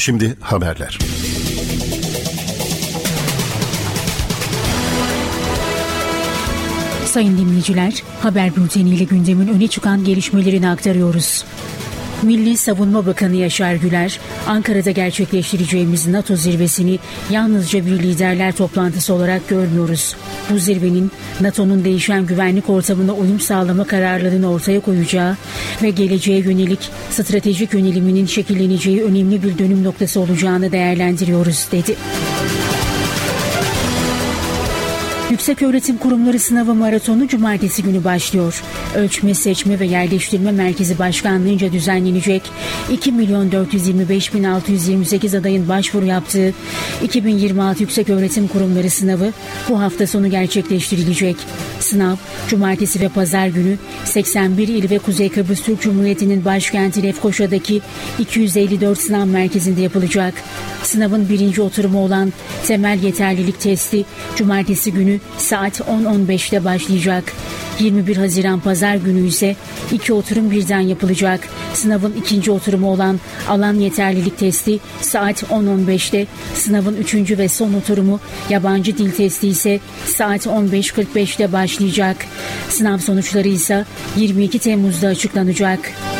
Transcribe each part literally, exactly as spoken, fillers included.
Şimdi haberler. Sayın dinleyiciler, haber bülteniyle gündemin öne çıkan gelişmelerini aktarıyoruz. Milli Savunma Bakanı Yaşar Güler, Ankara'da gerçekleştireceğimiz NATO zirvesini yalnızca bir liderler toplantısı olarak görmüyoruz. Bu zirvenin NATO'nun değişen güvenlik ortamına uyum sağlama kararlılığını ortaya koyacağı ve geleceğe yönelik stratejik yöneliminin şekilleneceği önemli bir dönüm noktası olacağını değerlendiriyoruz, dedi. Yükseköğretim Kurumları Sınavı Maratonu cumartesi günü başlıyor. Ölçme, Seçme ve Yerleştirme Merkezi Başkanlığı'nca düzenlenecek iki milyon dört yüz yirmi beş bin altı yüz yirmi sekiz adayın başvuru yaptığı iki bin yirmi altı Yükseköğretim Kurumları Sınavı bu hafta sonu gerçekleştirilecek. Sınav, cumartesi ve pazar günü seksen bir il ve Kuzey Kıbrıs Türk Cumhuriyeti'nin başkenti Lefkoşa'daki iki yüz elli dört sınav merkezinde yapılacak. Sınavın birinci oturumu olan temel yeterlilik testi cumartesi günü saat on on beşte başlayacak. yirmi bir Haziran Pazar günü ise iki oturum birden yapılacak. Sınavın ikinci oturumu olan alan yeterlilik testi saat on on beşte, sınavın üçüncü ve son oturumu yabancı dil testi ise saat on beş kırk beşte başlayacak. Sınav sonuçları ise yirmi iki Temmuz'da açıklanacak.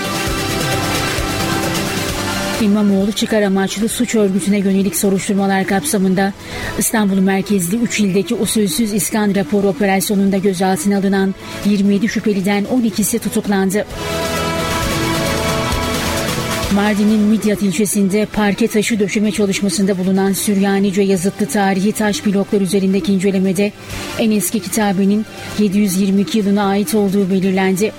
İmamoğlu çıkar amaçlı suç örgütüne yönelik soruşturmalar kapsamında İstanbul merkezli üç ildeki usulsüz iskan raporu operasyonunda gözaltına alınan yirmi yedi şüpheliden on ikisi tutuklandı. Mardin'in Midyat ilçesinde parke taşı döşeme çalışmasında bulunan Süryanice yazıtlı tarihi taş bloklar üzerindeki incelemede en eski kitabenin yedi yüz yirmi iki yılına ait olduğu belirlendi.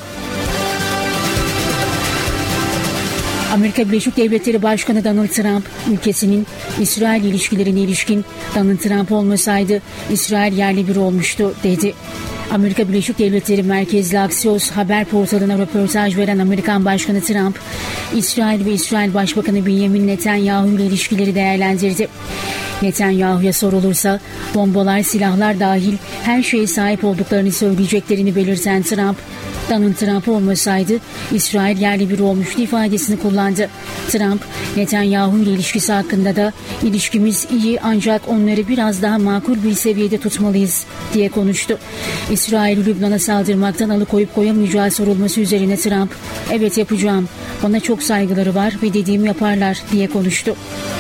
Amerika Birleşik Devletleri Başkanı Donald Trump, ülkesinin İsrail ilişkilerine ilişkin Donald Trump olmasaydı İsrail yerle bir olmuştu, dedi. Amerika Birleşik Devletleri merkezli Axios haber portalına röportaj veren Amerikan Başkanı Trump, İsrail ve İsrail Başbakanı Benjamin Netanyahu ile ilişkileri değerlendirdi. Netanyahu'ya sorulursa bombalar, silahlar dahil her şeye sahip olduklarını söyleyeceklerini belirten Trump, Donald Trump olmasaydı İsrail yerli bir olmuştu ifadesini kullandı. Trump, Netanyahu ile ilişkisi hakkında da ilişkimiz iyi ancak onları biraz daha makul bir seviyede tutmalıyız diye konuştu. İsrail'i Lübnan'a saldırmaktan alıkoyup koyamayacağı sorulması üzerine Trump, evet yapacağım, bana çok saygıları var ve dediğimi yaparlar diye konuştu.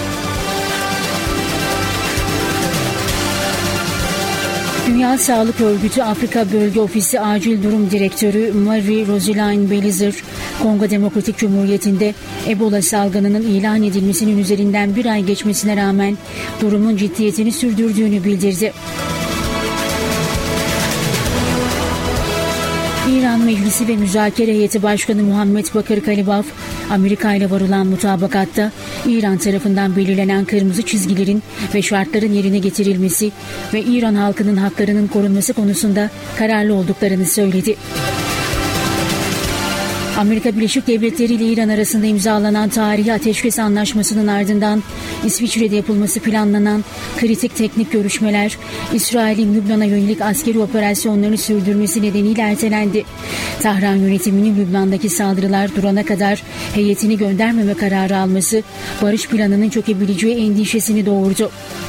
Dünya Sağlık Örgütü Afrika Bölge Ofisi Acil Durum Direktörü Marie-Roseline Belizer, Kongo Demokratik Cumhuriyeti'nde Ebola salgınının ilan edilmesinin üzerinden bir ay geçmesine rağmen durumun ciddiyetini sürdürdüğünü bildirdi. İran Meclisi ve Müzakere Heyeti Başkanı Muhammed Bakır Kalibaf, Amerika ile varılan mutabakatta İran tarafından belirlenen kırmızı çizgilerin ve şartların yerine getirilmesi ve İran halkının haklarının korunması konusunda kararlı olduklarını söyledi. Amerika Birleşik Devletleri ile İran arasında imzalanan tarihi ateşkes anlaşmasının ardından İsviçre'de yapılması planlanan kritik teknik görüşmeler, İsrail'in Lübnan'a yönelik askeri operasyonlarını sürdürmesi nedeniyle ertelendi. Tahran yönetiminin Lübnan'daki saldırılar durana kadar heyetini göndermeme kararı alması barış planının çökebileceği endişesini doğurdu.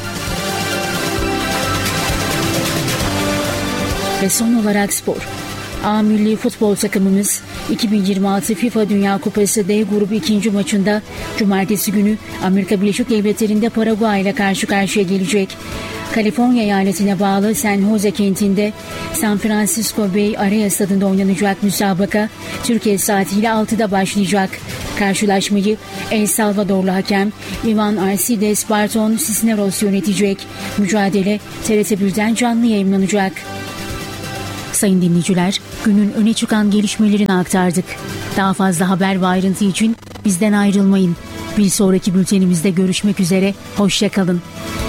Ve son olarak spor. A milli futbol takımımız iki bin yirmi altı FIFA Dünya Kupası D grubu ikinci maçında cumartesi günü Amerika Birleşik Devletleri'nde Paraguay ile karşı karşıya gelecek. Kaliforniya eyaletine bağlı San Jose kentinde San Francisco Bay Area stadında oynanacak müsabaka Türkiye saatiyle altıda başlayacak. Karşılaşmayı El Salvadorlu hakem Ivan Alcides Barton Cisneros yönetecek. Mücadele T R T birden canlı yayınlanacak. Sayın dinleyiciler, günün öne çıkan gelişmelerini aktardık. Daha fazla haber ve ayrıntı için bizden ayrılmayın. Bir sonraki bültenimizde görüşmek üzere, hoşça kalın.